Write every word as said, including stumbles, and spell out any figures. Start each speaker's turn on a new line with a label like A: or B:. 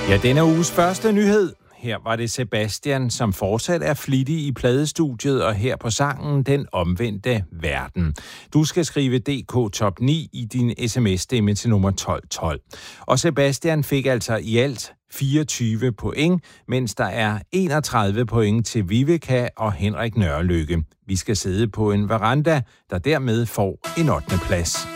A: Ja, denne uges første nyhed. Her var det Sebastian, som fortsat er flittig i pladestudiet, og her på sangen Den Omvendte Verden. Du skal skrive D K Top ni i din sms-stemme til nummer tolv tolv. Og Sebastian fik altså i alt fireogtyve point, mens der er enogtredive point til Viveka og Henrik Nørrelykke. Vi skal sidde på en veranda, der dermed får en ottende plads.